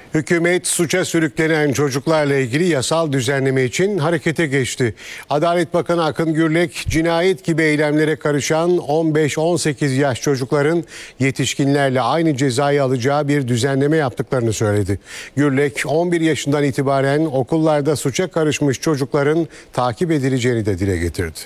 Hükümet suça sürüklenen çocuklarla ilgili yasal düzenleme için harekete geçti. Adalet Bakanı Akın Gürlek, cinayet gibi eylemlere karışan 15-18 yaş çocukların yetişkinlerle aynı cezayı alacağı bir düzenleme yaptıklarını söyledi. Gürlek, 11 yaşından itibaren okullarda suça karışmış çocukların takip edileceğini de dile getirdi.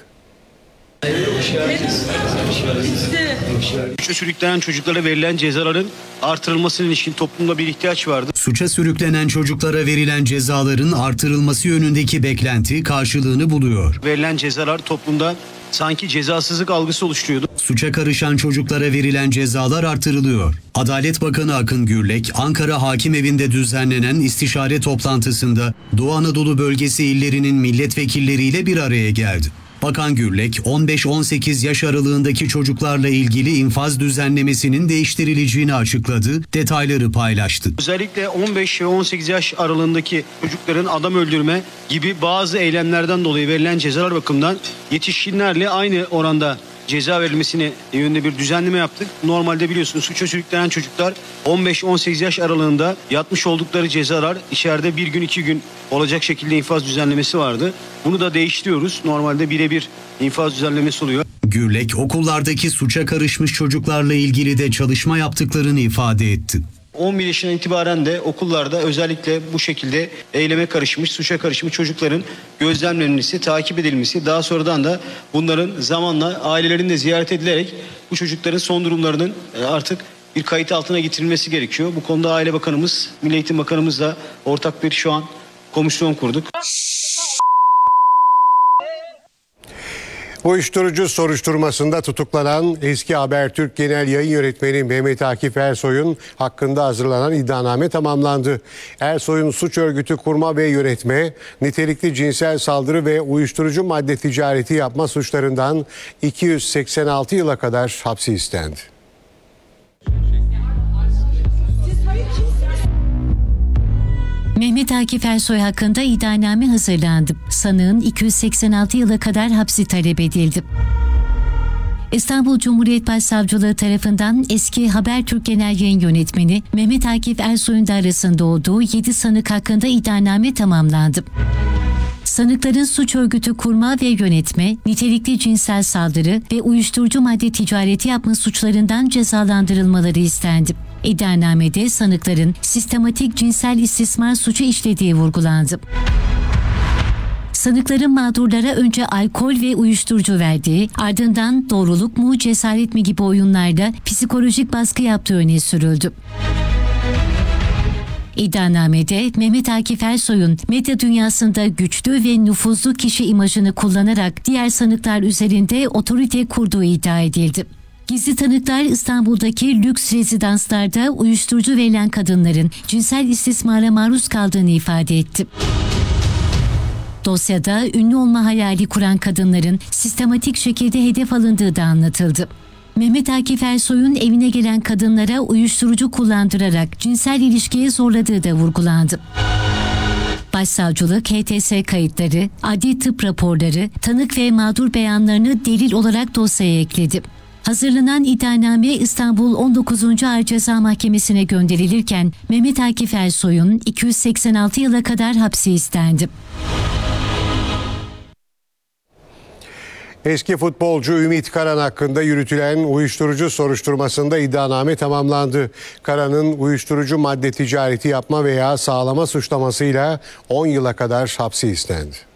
Suça sürüklenen çocuklara verilen cezaların artırılmasına ilişkin toplumda bir ihtiyaç vardı. Suça sürüklenen çocuklara verilen cezaların artırılması yönündeki beklenti karşılığını buluyor. Verilen cezalar toplumda sanki cezasızlık algısı oluşturuyordu. Suça karışan çocuklara verilen cezalar artırılıyor. Adalet Bakanı Akın Gürlek, Ankara Hakimevinde düzenlenen istişare toplantısında Doğu Anadolu bölgesi illerinin milletvekilleriyle bir araya geldi. Bakan Gürlek, 15-18 yaş aralığındaki çocuklarla ilgili infaz düzenlemesinin değiştirileceğini açıkladı, detayları paylaştı. Özellikle 15 ve 18 yaş aralığındaki çocukların adam öldürme gibi bazı eylemlerden dolayı verilen cezalar bakımından yetişkinlerle aynı oranda ceza verilmesine yönünde bir düzenleme yaptık. Normalde biliyorsunuz suça sürüklenen çocuklar 15-18 yaş aralığında yatmış oldukları cezalar içeride bir gün 2 gün olacak şekilde infaz düzenlemesi vardı. Bunu da değiştiriyoruz. Normalde birebir infaz düzenlemesi oluyor. Gürlek, okullardaki suça karışmış çocuklarla ilgili de çalışma yaptıklarını ifade etti. 11 yaşından itibaren de okullarda özellikle bu şekilde eyleme karışmış, suça karışmış çocukların gözlemlenmesi, takip edilmesi, daha sonradan da bunların zamanla ailelerin de ziyaret edilerek bu çocukların son durumlarının artık bir kayıt altına getirilmesi gerekiyor. Bu konuda Aile Bakanımız, Milli Eğitim Bakanımızla ortak bir şu an komisyon kurduk. Uyuşturucu soruşturmasında tutuklanan eski Habertürk Genel Yayın Yönetmeni Mehmet Akif Ersoy'un hakkında hazırlanan iddianame tamamlandı. Ersoy'un suç örgütü kurma ve yönetme, nitelikli cinsel saldırı ve uyuşturucu madde ticareti yapma suçlarından 286 yıla kadar hapsi istendi. Mehmet Akif Ersoy hakkında iddianame hazırlandı. Sanığın 286 yıla kadar hapsi talep edildi. İstanbul Cumhuriyet Başsavcılığı tarafından eski Habertürk Genel Yayın Yönetmeni Mehmet Akif Ersoy'un da arasında olduğu 7 sanık hakkında iddianame tamamlandı. Sanıkların suç örgütü kurma ve yönetme, nitelikli cinsel saldırı ve uyuşturucu madde ticareti yapma suçlarından cezalandırılmaları istendi. İddianamede sanıkların sistematik cinsel istismar suçu işlediği vurgulandı. Sanıkların mağdurlara önce alkol ve uyuşturucu verdiği, ardından doğruluk mu cesaret mi gibi oyunlarda psikolojik baskı yaptığı öne sürüldü. İddianamede Mehmet Akif Ersoy'un medya dünyasında güçlü ve nüfuzlu kişi imajını kullanarak diğer sanıklar üzerinde otorite kurduğu iddia edildi. Gizli tanıklar İstanbul'daki lüks rezidanslarda uyuşturucu verilen kadınların cinsel istismara maruz kaldığını ifade etti. Dosyada ünlü olma hayali kuran kadınların sistematik şekilde hedef alındığı da anlatıldı. Mehmet Akif Ersoy'un evine gelen kadınlara uyuşturucu kullandırarak cinsel ilişkiye zorladığı da vurgulandı. Başsavcılık HTS kayıtları, adli tıp raporları, tanık ve mağdur beyanlarını delil olarak dosyaya ekledi. Hazırlanan iddianame İstanbul 19. Ağır Ceza Mahkemesi'ne gönderilirken Mehmet Akif Ersoy'un 286 yıla kadar hapsi istendi. Eski futbolcu Ümit Karan hakkında yürütülen uyuşturucu soruşturmasında iddianame tamamlandı. Karan'ın uyuşturucu madde ticareti yapma veya sağlama suçlamasıyla 10 yıla kadar hapsi istendi.